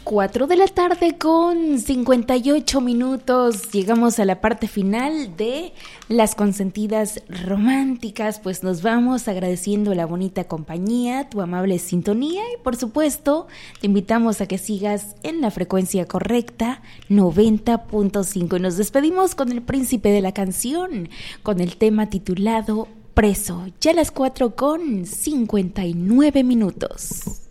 4 de la tarde con 58 minutos. Llegamos a la parte final de Las Consentidas Románticas. Pues nos vamos agradeciendo la bonita compañía, tu amable sintonía y por supuesto te invitamos a que sigas en la frecuencia correcta 90.5. Y nos despedimos con el príncipe de la canción, con el tema titulado Preso. Ya a las 4 con 59 minutos.